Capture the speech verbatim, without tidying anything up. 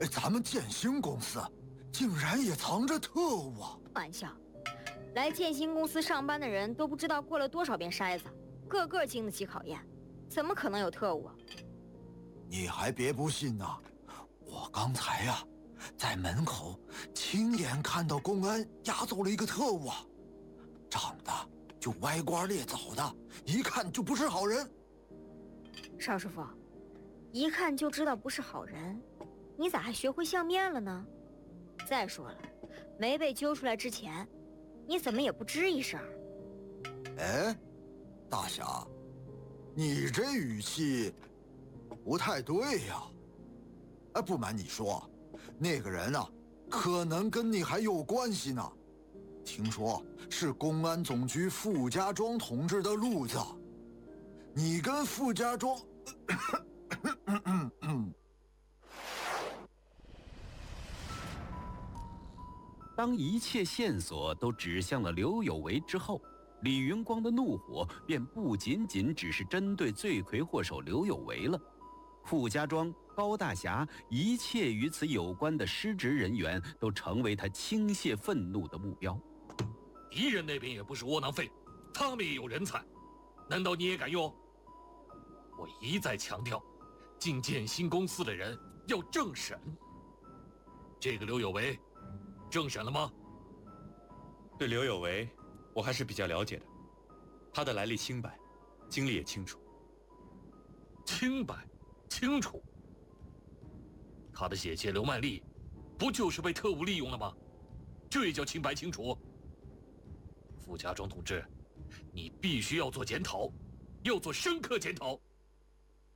咱们建兴公司竟然也藏着特务啊！ 玩笑，来建兴公司上班的人都不知道过了多少遍筛子，个个经得起考验，怎么可能有特务啊？ 你还别不信呐、啊，我刚才呀、啊，在门口亲眼看到公安押走了一个特务啊，长得就歪瓜裂枣的，一看就不是好人。 邵师傅，一看就知道不是好人，你咋还学会相面了呢？再说了，没被揪出来之前，你怎么也不吱一声？ 哎，大侠，你这语气不太对呀！哎，不瞒你说，那个人啊，可能跟你还有关系呢。听说是公安总局傅家庄同志的路子，你跟傅家庄…… 当一切线索都指向了刘有为之后，李云光的怒火便不仅仅只是针对罪魁祸首刘有为了。傅家庄、高大侠，一切与此有关的失职人员都成为他倾泻愤怒的目标。 敌人那边也不是窝囊废，他们也有人才，难道你也敢用？我一再强调，进建兴公司的人要政审。这个刘有为政审了吗？ 对刘有为我还是比较了解的，他的来历清白，经历也清楚。 清白清楚？他的姐姐刘曼丽不就是被特务利用了吗？这也叫清白清楚？傅家庄同志，你必须要做检讨，要做深刻检讨。